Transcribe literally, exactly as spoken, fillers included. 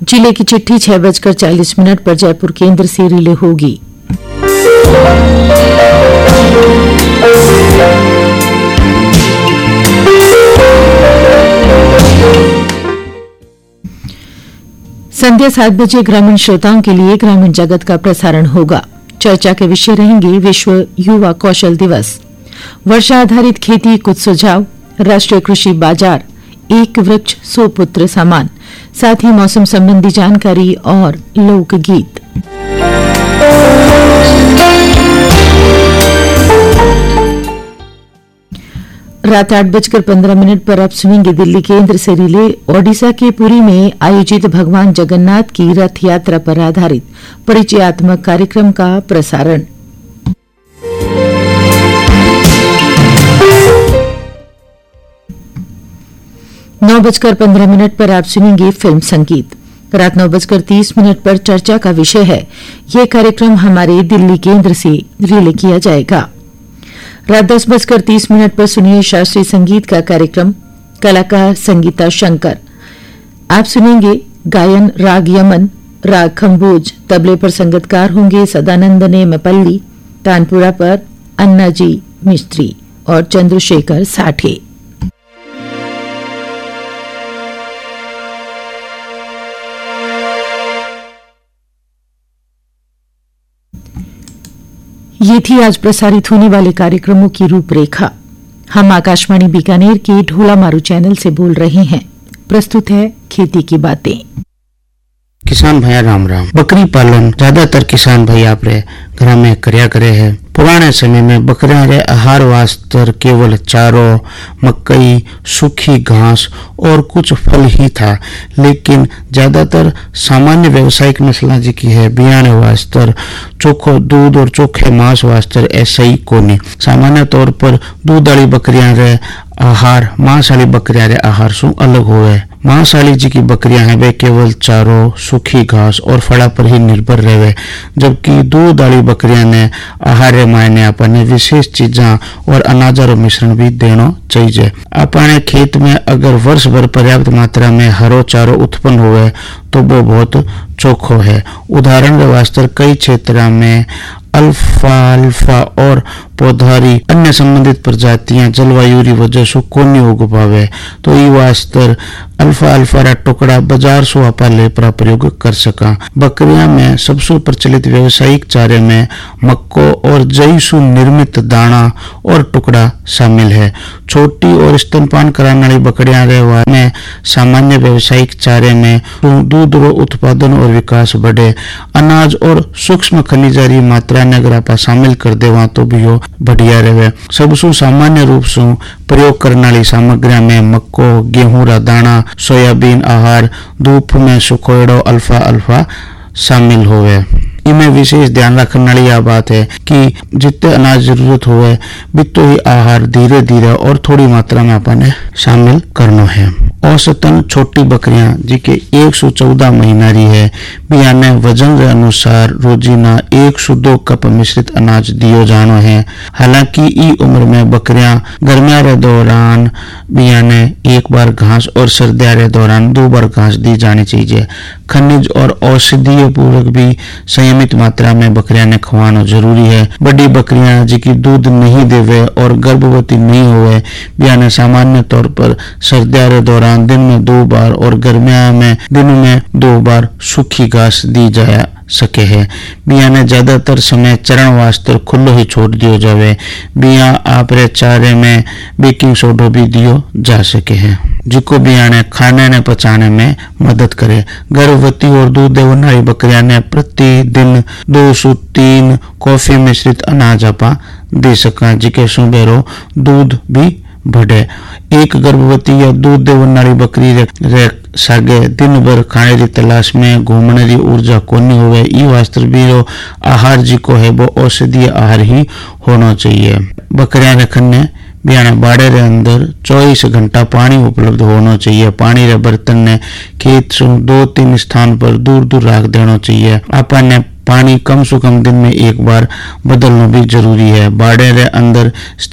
जिले की चिट्ठी छह बजकर चालीस मिनट पर जयपुर केंद्र से रिले होगी। संध्या सात बजे ग्रामीण श्रोताओं के लिए ग्रामीण जगत का प्रसारण होगा। चर्चा के विषय रहेंगे विश्व युवा कौशल दिवस, वर्षा आधारित खेती कुछ सुझाव, राष्ट्रीय कृषि बाजार, एक वृक्ष सौ पुत्र समान, साथ ही मौसम संबंधी जानकारी और लोकगीत। रात आठ बजकर पंद्रह मिनट पर आप सुनेंगे दिल्ली केंद्र से रिले ओडिशा के पुरी में आयोजित भगवान जगन्नाथ की रथ यात्रा पर आधारित परिचयात्मक कार्यक्रम का प्रसारण। नौ बजकर पंद्रह मिनट पर आप सुनेंगे फिल्म संगीत। रात नौ बजकर तीस मिनट पर चर्चा का विषय है। यह कार्यक्रम हमारे दिल्ली केंद्र से रिले किया जाएगा। रात दस बजकर तीस मिनट पर सुनिए शास्त्रीय संगीत का कार्यक्रम, कलाकार संगीता शंकर। आप सुनेंगे गायन राग यमन, राग खम्बोज, तबले पर संगीतकार होंगे सदानंद ने मपल्ली, तानपुरा पर अन्नाजी मिस्त्री और चंद्रशेखर साठे। ये थी आज प्रसारित होने वाले कार्यक्रमों की रूपरेखा। हम आकाशवाणी बीकानेर के ढोला मारू चैनल से बोल रहे हैं। प्रस्तुत है खेती की बातें। किसान भैया राम राम। बकरी पालन ज्यादातर किसान भाई आप रे घर में करया करे है। पुराने समय में बकरियां रे आहार वास्ते केवल चारों, मकई, सूखी घास और कुछ फल ही था, लेकिन ज्यादातर सामान्य व्यवसायिक नस्लें जी की है बियाने वास्ते चोखो दूध और चोखे मांस वास्ते ऐसा ही कोनी। सामान्य तौर पर दूध वाली बकरियां रे आहार मांस वाली बकरियां रे आहार सु अलग होवे। मांस वाली जी की बकरियां हैं वे केवल चारों, सूखी घास और फड़ा पर ही निर्भर रहे, जबकि दूध वाली बकरियां ने आहार मायने अपने विशेष चीजा और अनाज और मिश्रण भी देना चाहिए। अपने खेत में अगर वर्ष भर पर्याप्त मात्रा में हरो चारो उत्पन्न हुए तो वो बहुत चोखो है। उदाहरण के वास्ते कई क्षेत्रों में अल्फा अल्फा और पौधारी अन्य संबंधित प्रजातियां जलवायु की वजह से कोनी उग पावे, तो ये वास्ते अल्फा अल्फा रा टुकड़ा बाजार से आपा ले पर प्रयोग कर सका। बकरियां में सबसे प्रचलित व्यावसायिक चारे में मक्को और जई से निर्मित दाना और टुकड़ा शामिल है। छोटी और स्तनपान कराने वाली बकरियां रहवा में सामान्य व्यावसायिक चारे में दूध रो उत्पादन और विकास बढ़े। अनाज और सूक्ष्म खनिजारी मात्रा ने अगर आप शामिल कर देवा तो भी हो बढ़िया रहे। सबसे सामान्य रूप से प्रयोग करने वाली सामग्रियों में मक्को, गेहूं रा दाना, सोयाबीन आहार, धूप में सुखोड़ो अल्फा अल्फा शामिल होवे। इनमें विशेष ध्यान रखने वाली यह बात है कि जितने अनाज जरूरत होवे बितो ही आहार धीरे धीरे और थोड़ी मात्रा में अपने शामिल करना है। औसतन छोटी बकरियां जी के एक सौ चौदह महीना रही है, बियाने वजन के अनुसार रोजीना एक सौ दो कप मिश्रित अनाज दियो जानो है। हालांकि ई उम्र में बकरियां गर्मिया के दौरान बियाने एक बार घास और सर्दिया के दौरान दो बार घास दी जानी चाहिए। खनिज और औषधीय पूरक भी संयमित मात्रा में बकरियां ने खवाना जरूरी है। बड़ी बकरियां जी की दूध नहीं देवे और गर्भवती नहीं होवे बियाने सामान्य तौर पर सर्दिया के दौरान दिन में दो बार और गर्मिया में दिन में दो बार सूखी घास दी जा सके है। बिया ने ज्यादातर समय चरण वास्ते खुलो ही छोड़ दियो जावे। बिया आपरे चारे में बेकिंग सोडा भी दियो जा सके है, जिको बिया ने खाने ने पचाने में मदद करे। गर्भवती और दूध देने वाली बकरियां ने प्रतिदिन दो से तीन कॉफी मिश्रित अनाज आपा दे सका, जिके सुबेरो दूध भी बढ़े। एक गर्भवती या दूध देने वाली बकरी रे, रे सागे दिन भर खाने की तलाश में घूमने की ऊर्जा कोनी हुए। ई वास्ते भी आहार जी को है वो औषधीय आहार ही होना चाहिए। बकरियां रखने बियाने बाड़े रे अंदर चौबीस घंटा पानी उपलब्ध होना चाहिए। पानी रे बर्तन ने खेत से दो तीन स्थान पर दूर दूर रख देना चाहिए। अपन ने पानी कम से कम दिन में एक बार बदलना भी जरूरी है। बाड़े रे अंदर